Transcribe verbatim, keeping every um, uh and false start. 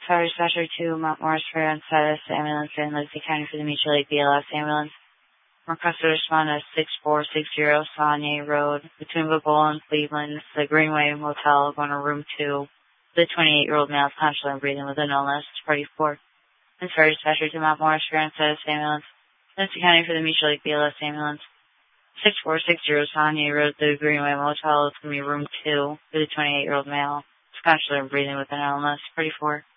Fire Dispatcher two, Mount Morris Fair on status, ambulance in Lacey County for the Mutual Aid B L S ambulance. Request to respond to six four six zero Saunier Road, between Babole and Cleveland, the Greenway Motel, going to room two. The twenty-eight-year-old male is conscious and breathing with an illness, party four. And Fire Dispatcher to Mount Morris Fair on status, ambulance. Lacey County for the Mutual Aid B L S ambulance. six four six zero Saunier Road, the Greenway Motel, it's going to be room two for the twenty-eight-year-old male. It's conscious and breathing with an illness, party four.